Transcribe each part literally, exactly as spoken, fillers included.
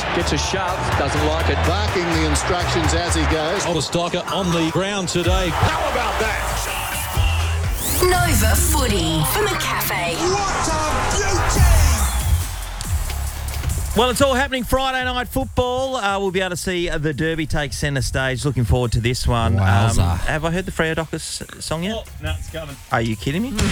gets a shove, doesn't like it. Barking the instructions as he goes. Older Stocker on the ground today. How about that? Nova Footy from the cafe. What a beauty! Well, it's all happening Friday night football. Uh, we'll be able to see the Derby take centre stage. Looking forward to this one. Um, have I heard the Freodocus song yet? Oh, no, it's coming. Are you kidding me? I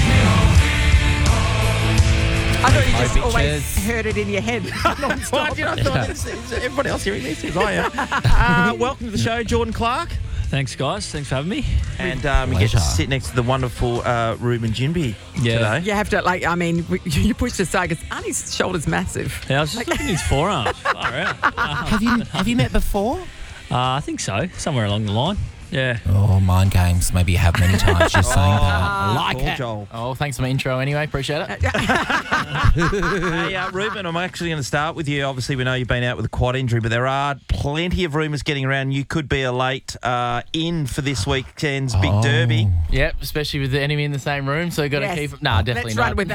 thought you just High always pictures. heard it in your head. Why do you not thought is, is everybody else hearing this? Is I am. Uh, welcome to the show, Jordan Clark. Thanks, guys. Thanks for having me. And um, you get to Pleasure. sit next to the wonderful uh, Ruben Ginby Yeah. today. You have to, like, I mean, you pushed aside because Arnie's shoulder's massive. Yeah, I was just looking at his forearms. Far out. Uh, Have you have you met before? I think so. Somewhere along the line. Yeah. Oh, mind games. Maybe you have many times. Just saying that. I like Poor it. Joel. Oh, thanks for my intro anyway. Appreciate it. Hey, uh, Ruben, I'm actually going to start with you. Obviously, we know you've been out with a quad injury, but there are plenty of rumours getting around. You could be a late uh, in for this weekend's big Oh. derby. Yep, especially with the enemy in the same room, so got to Yes. keep. Nah, definitely Let's not. run with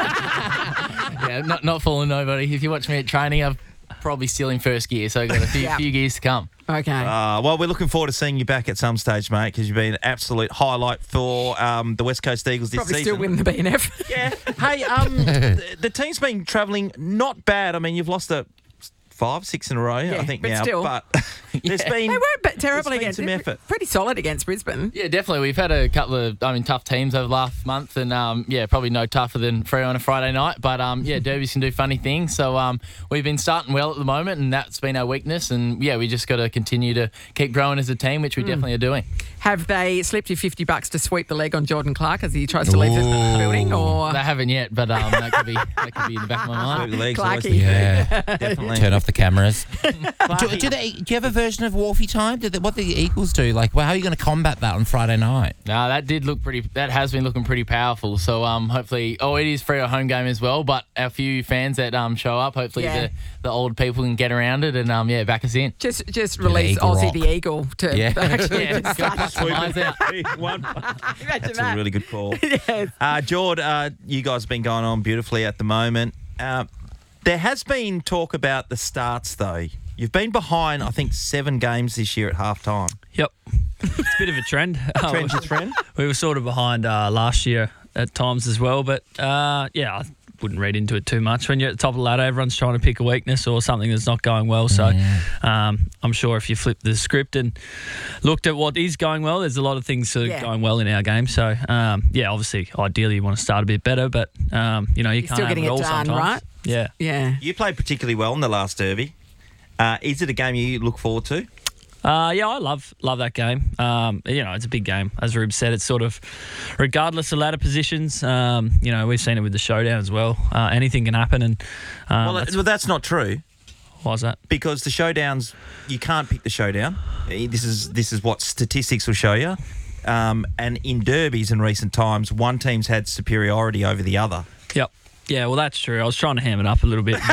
that. Yeah, not not fooling nobody. If you watch me at training, I'm probably still in first gear, so got a few, Yeah. few gears to come. Okay. Uh, well, we're looking forward to seeing you back at some stage, mate, because you've been an absolute highlight for um, the West Coast Eagles this Probably season. still win the B N F. Yeah. Hey, um, the, the team's been travelling not bad. I mean, you've lost a five, six in a row, Yeah, I think but now. still. But there's been They weren't but terrible there's been against some They're effort. Pretty solid against Brisbane. Yeah, definitely. We've had a couple of, I mean, tough teams over the last month, and um, yeah, probably no tougher than Freo on a Friday night. But um, yeah, derbies can do funny things. So um, we've been starting well at the moment, and that's been our weakness. And yeah, we just got to continue to keep growing as a team, which we definitely are doing. Have they slipped you fifty bucks to sweep the leg on Jordan Clark as he tries to leave the building? Or They haven't yet, but um, that could be that could be in the back of my mind. Sweep the legs, always Clarky. the- Yeah. definitely. Turn off the cameras. do, Clarky. do, they, do you have a version of Wolfie time? Do they, what do the Eagles do? Like, well, how are you going to combat that on Friday night? No, that did look pretty. That has been looking pretty powerful. So um, hopefully, oh, it is for a home game as well. But our few fans that um show up, hopefully Yeah. the, the old people can get around it and um yeah, back us in. just just release Eagle Aussie Rock. the Eagle to Yeah. actually Yeah, just go start. put some eyes out. One. Imagine That's that. a really good call. Yes. Uh, Jord, uh, you guys have been going on beautifully at the moment. Uh, there has been talk about the starts, though. You've been behind, I think, seven games this year at half-time. Yep. It's a bit of a trend. Trend your friend? We were sort of behind uh, last year at times as well, but uh, yeah, I wouldn't read into it too much. When you're at the top of the ladder, everyone's trying to pick a weakness or something that's not going well. So um, I'm sure if you flip the script and looked at what is going well, there's a lot of things that are Yeah. going well in our game. So um, yeah, obviously, ideally you want to start a bit better, but um, you know you You're can't still have getting it it all done, sometimes. right? Yeah. Yeah. You played particularly well in the last derby. Uh, is it a game you look forward to? Uh, yeah, I love love that game. Um, you know, it's a big game. As Rube said, it's sort of regardless of ladder positions. Um, you know, we've seen it with the showdown as well. Uh, anything can happen, and um, Well, that's, well, that's not true. why's that? Because the showdowns, you can't pick the showdown. Eh, This is this is what statistics will show you. Um, and in derbies in recent times, one team's had superiority over the other. Yep. Yeah, well, that's true. I was trying to ham it up a little bit.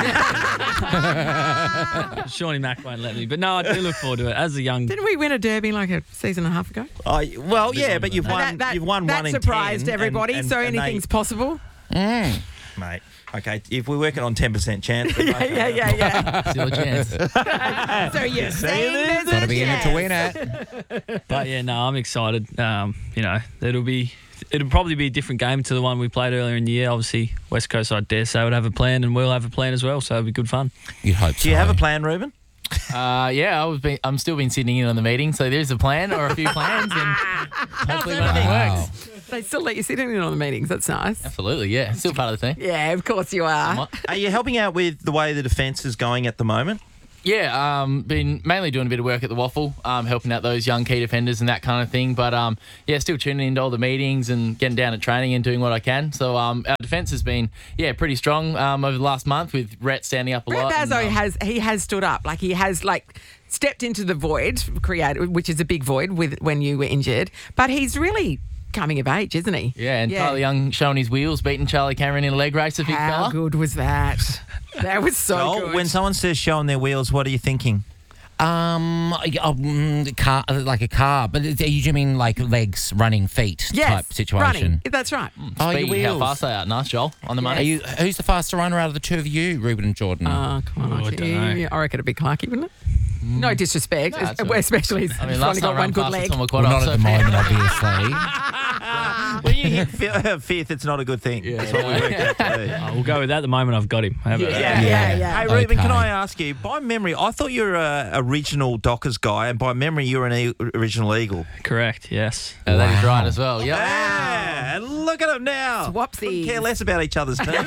Shawnee Mack won't let me. But no, I do look forward to it. As a young... Didn't we win a derby like a season and a half ago? Oh, well, yeah, but you've No, won. that, that, you've won that one in surprised ten, everybody, and- so and- and anything's they- possible. mate. Okay, if we're working on ten percent chance, we're Yeah, yeah, yeah, yeah. Still a chance. So you're saying there's Got to a be in it to chance. win it. But yeah, no, I'm excited. Um, you know, it'll be... It'll probably be a different game to the one we played earlier in the year. Obviously, West Coast, I dare say, would have a plan, and we'll have a plan as well, so it'll be good fun. You'd hope so. Do you have a plan, Ruben? Uh, yeah, I was been, I'm still been sitting in on the meeting, so there's a plan or a few plans, and hopefully one of them Wow. works. They still let you sit in on the meetings. That's nice. Absolutely, yeah, still part of the team. Yeah, of course you are. Somewhat. Are you helping out with the way the defence is going at the moment? Yeah, um, been mainly doing a bit of work at the Waffle, um, helping out those young key defenders and that kind of thing. But um, yeah, still tuning into all the meetings and getting down at training and doing what I can. So um, our defence has been yeah pretty strong um, over the last month with Rhett standing up a Brett lot. Bazzo and, um, has he has stood up, like he has like stepped into the void created, which is a big void with when you were injured. But he's really coming of age, isn't he? Yeah, and Tyler Young showing his wheels, beating Charlie Cameron in a leg race. A big How fella. good was that? That was so Joel, good. when someone says showing their wheels, what are you thinking? Um, um, car, like a car, but are you mean like legs, running feet Yes, type situation? running. That's right. Oh, your Speaking how wheels. fast they are. Nice, Joel. On the Are money. you, who's the faster runner out of the two of you, Ruben and Jordan? Oh, come on. Oh, I I, don't know. I reckon it'd be Clarkey, wouldn't it? No disrespect, No, es- it's all right. especially if I mean, he's last only time got one around good past leg. Tom well, not at the moment, obviously. When you hit fi- fifth, it's not a good thing. That's what we worked out to be. Oh, we'll go with that. At the moment, I've got him. How about that? Yeah, yeah, yeah. Hey, Ruben, can Okay. I ask you, by memory, I thought you were a original Dockers guy, and by memory, you're an e- original Eagle. Correct. Yes. Yeah, that is Wow. right as well. Yep. Yeah, and look at them now. Swapsies. Couldn't care less about each other's teams.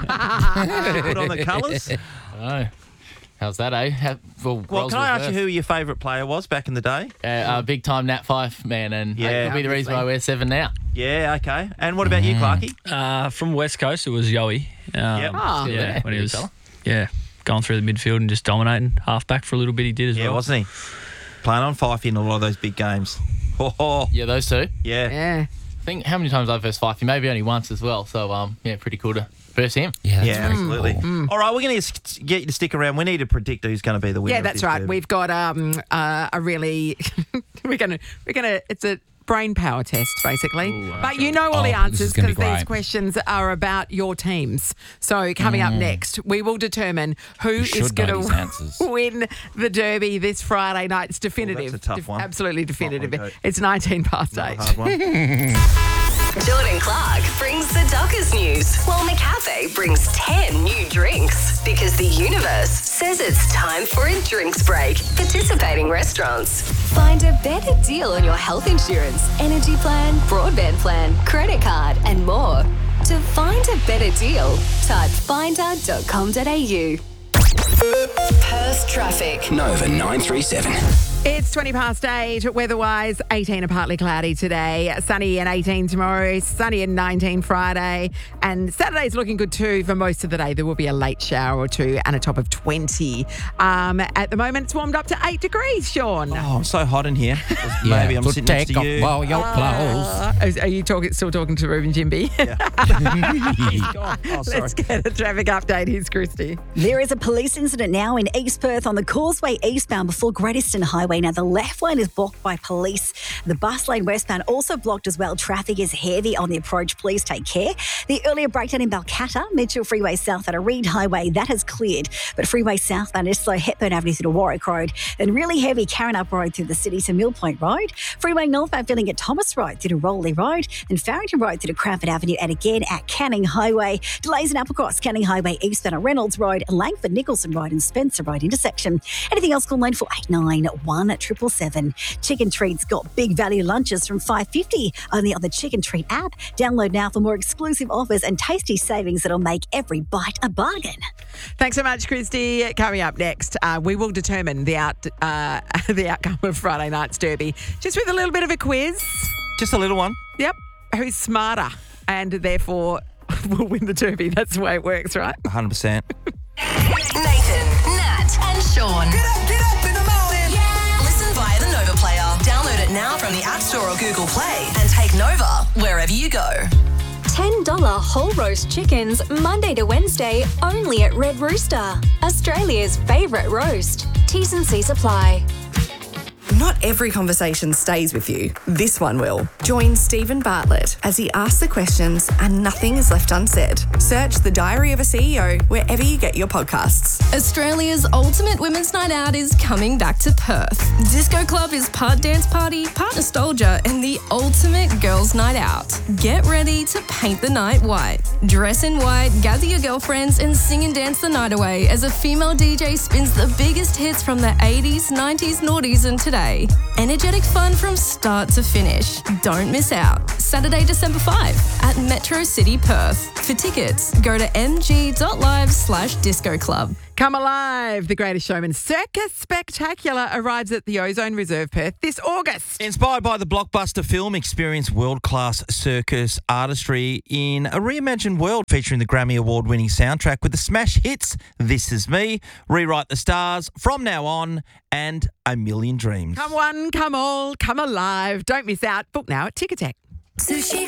Put on the colours. Oh. How's that, eh? Have, well, Well, roles can I ask you reversed. who your favourite player was back in the day? Uh, uh, big time Nat Five man, and Yeah. that could be the reason why I wear seven now. Yeah, okay. And what about you, Clarkie? Uh, from West Coast, it was Yowie. Um, Yep. Oh. Still yeah, there. when he Good was fella. yeah going through the midfield and just dominating. Halfback for a little bit, he did as Yeah, well. wasn't he? Playing on Fife in a lot of those big games. Oh, oh, Yeah, those two. yeah. I Yeah. think how many times I've versed Fifey? Maybe only once as well. So um, yeah, pretty cool to verse him. Yeah, that's Yeah, very absolutely. cool. All right, we're going to get you to stick around. We need to predict who's going to be the winner. Yeah, of that's this right. derby. We've got um uh, a really we're gonna we're gonna it's a brain power test basically. but you know all Oh, the this answers is gonna because be these great. questions are about your teams. So coming up next, we will determine who is should going know these to answers. win the Derby this Friday night. It's definitive. Oh, that's a tough Def- one. Absolutely definitive. one, Kate. It's nineteen past Not a eight. hard one. Jordan Clark brings the Dockers news, while McCafe brings ten new drinks. Because the universe says it's time for a drinks break. Participating restaurants. Find a better deal on your health insurance, energy plan, broadband plan, credit card, and more. To find a better deal, type finder dot com dot a u. Perth traffic. Nova nine three seven. It's twenty past eight. Weather-wise, eighteen and partly cloudy today. Sunny and eighteen tomorrow. Sunny and nineteen Friday. And Saturday's looking good too for most of the day. There will be a late shower or two and a top of twenty. Um, at the moment, it's warmed up to eight degrees, Sean. Oh, I'm so hot in here. Yeah, Maybe I'm so sitting take next to off you. all your clothes. Uh, is- are you talking, still talking to Ruben Jimby? Oh, sorry. Let's get a traffic update. Here's Christy. There is a police incident now in East Perth on the Causeway eastbound before Great Eastern Highway. Now, the left lane is blocked by police. The bus lane westbound also blocked as well. Traffic is heavy on the approach. Please take care. The earlier breakdown in Balcatta, Mitchell Freeway southbound at Reed Highway, that has cleared. But Freeway southbound is slow. Hepburn Avenue through to Warwick Road. Then really heavy Carrinup Road through the city to Mill Point Road. Freeway northbound filling at Thomas Road through to Rowley Road. Then Farrington Road through to Cranford Avenue. And again at Canning Highway. Delays in Applecross, Canning Highway eastbound at Reynolds Road, Langford Nicholson Road and Spencer Road intersection. Anything else, call nine four eight nine one triple seven. Chicken Treats got big value lunches from five dollars fifty only on the Chicken Treat app. Download now for more exclusive offers and tasty savings that'll make every bite a bargain. Thanks so much, Christy. Coming up next, uh, we will determine the out uh, the outcome of Friday night's Derby just with a little bit of a quiz. Just a little one. Yep. Who's smarter and therefore will win the Derby? That's the way it works, right? one hundred percent. Nathan, Nat, and Sean. Get up, get up in the morning. Yeah. Listen via the Nova player. Download it now from the App Store or Google Play and take Nova wherever you go. ten dollars whole roast chickens, Monday to Wednesday, only at Red Rooster. Australia's favourite roast. T's and C's apply. Not every conversation stays with you. This one will. Join Stephen Bartlett as he asks the questions and nothing is left unsaid. Search The Diary of a C E O wherever you get your podcasts. Australia's ultimate women's night out is coming back to Perth. Disco Club is part dance party, part nostalgia, and the ultimate girls' night out. Get ready to paint the night white. Dress in white, gather your girlfriends, and sing and dance the night away as a female D J spins the biggest hits from the eighties, nineties, noughties, and today. Energetic fun from start to finish. Don't miss out. Saturday, December fifth at Metro City, Perth. For tickets, go to mg.live slash disco club. Come Alive, The Greatest Showman Circus Spectacular arrives at the Ozone Reserve, Perth this August. Inspired by the blockbuster film, experience world-class circus artistry in a reimagined world featuring the Grammy Award-winning soundtrack with the smash hits This Is Me, Rewrite the Stars, From Now On, and A Million Dreams. Come one, come all, come alive. Don't miss out. Book now at Ticketek. Sushi